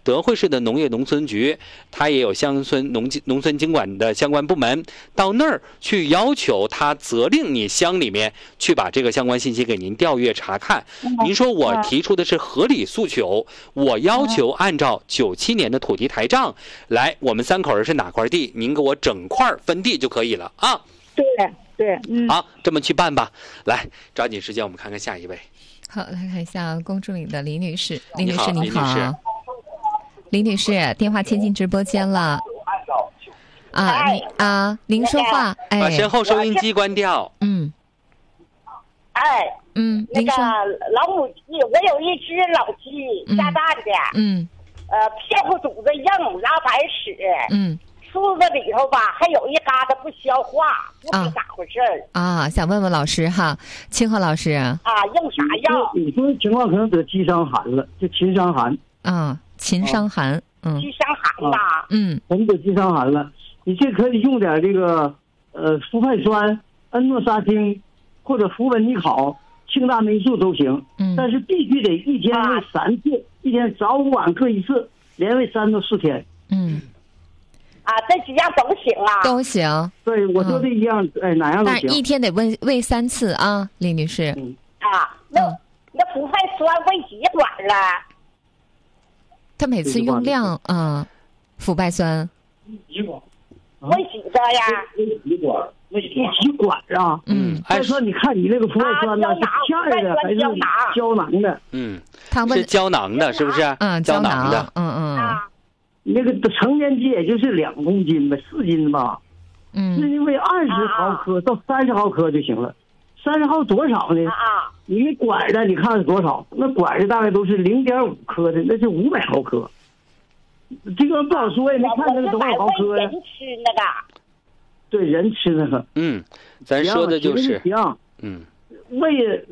德惠市的农业农村局，它也有乡村农村经管的相关部门，到那儿去要求他责令你乡里面去把这个相关信息给您调阅查看。您说我提出的是合理诉求，我要求按照97年的土地台账来，我们3口人是哪块地，您给我整块分地就可以了啊。 对， 好，这么去办吧。来，抓紧时间，我们看看下一位。 好，来看一下公主岭的李女士。李女士， 你好。 李女士，电话切进直播间了。您说话， 把身后收音机关掉。 那个老母鸡，我有一只老鸡下蛋的，屁股肚子硬，拉白屎，肚子里头吧还有一疙瘩不消化，不知咋回事想问问老师哈，清河老师用啥药？ 你说情况可能得肌伤寒了，就禽伤寒禽伤寒， 肌伤寒吧， 可能得肌伤寒了。你这可以用点这个氟派酸、恩诺沙汀或者氟苯尼考、清大霉素都行，但是必须得一天喂3次，一天早午晚各1次，连喂3到4天。 这几样都行啊？ 都行。 对，我说的一样，哪样都行。 但是一天得喂3次啊，李女士。 那氟派酸喂几管了？ 他每次用量氟派酸。 喂几个呀？ 喂几管啊？再说你看你那个氟派酸呢，是片儿的还是胶囊的？ 是胶囊的，是不是？胶囊的。 那个成年鸡也就是2公斤呗，4斤吧。是因为20毫克到30毫克就行了。30毫多少呢？你那管的你看是多少？那管的大概都是0.5克的，那是500毫克。这个不好说呀，没看那个多少毫克呀？ 人吃那个。 对，人吃那个。 咱说的就是。 喂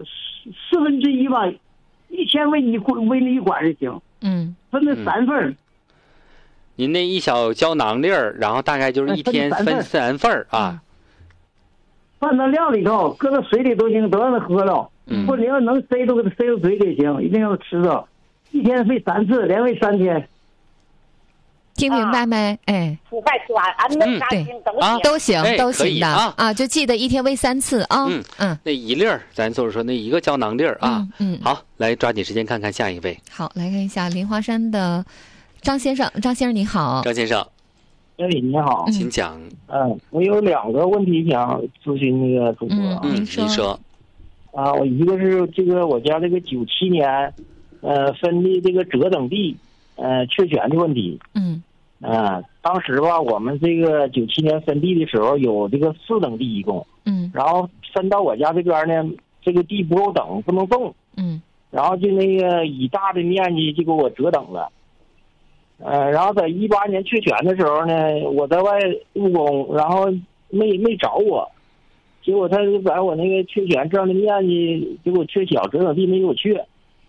1/4吧，一天喂那1管就行。分了3份。 您那一小胶囊粒儿，然后大概就是一天分3份啊。 放到料里头，搁到水里都行，都让他喝了。或者你要能塞都给他塞到嘴里行，一定要吃到。一天喂3次，连喂3天。 听明白没？ 氟派酸、安诺沙汀都行的就记得一天喂3次啊。 那一粒儿，咱就是说那一个胶囊粒儿啊。好，来抓紧时间看看下一位。 好，来看一下莲花山的张先生。张先生你好。 张先生。 你好。 请讲。 我有2个问题想咨询那个主播。 您说。 我一个是这个我家这个97年，分的这个折等地，确权的问题。当时吧，我们这个97年分地的时候有这个4等地一共。然后分到我家这边呢，这个地不够等，不能种。然后就那个以大的面积就给我折等了。然后在18年确权的时候呢，我在外务工，然后没找我，结果他就把我那个确权证的面积给我确小，折等地没给我确。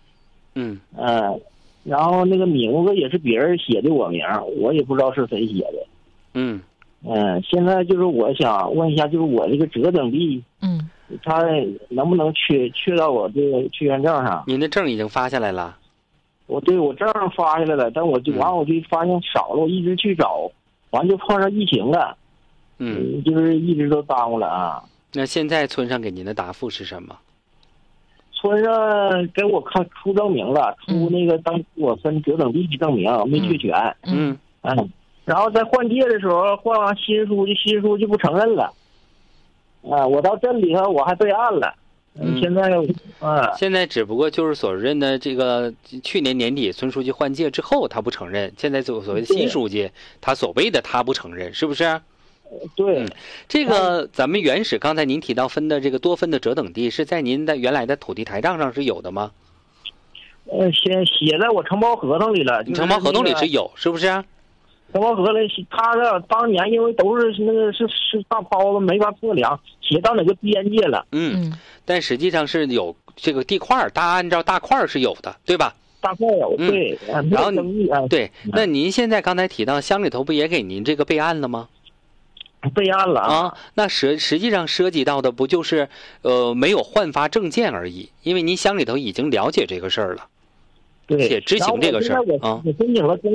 然后那个名字也是别人写的我名，我也不知道是谁写的。现在就是我想问一下，就是我这个折等地，他能不能确到我这个确权证上？ 您的证已经发下来了。 我证发下来了，但我就发现少了，我一直去找，完就碰上疫情了，就是一直都耽误了啊。 那现在村上给您的答复是什么？ 村上给我出证明了，出那个当我分折等地的证明，没确权。然后在换届的时候换完新书记不承认了。我到镇里头我还备案了。现在只不过就是所认的这个去年年底村书记换届之后他不承认，现在所谓的新书记他所谓的他不承认，是不是？ 对。 这个咱们原始刚才您提到分的这个多分的折等地是在您的原来的土地台账上是有的吗？ 先写在我承包合同里了。 你承包合同里是有，是不是？ 承包合同里他的当年因为都是那个是大包子没法测量，写到哪个边界了。 但实际上是有这个地块，按照大块是有的，对吧？ 大块有，对。 然后对，那您现在刚才提到乡里头不也给您这个备案了吗？ 备案了啊。 那实际上涉及到的不就是没有换发证件而已，因为您乡里头已经了解这个事儿了， 对， 且知情这个事儿啊。 我申请了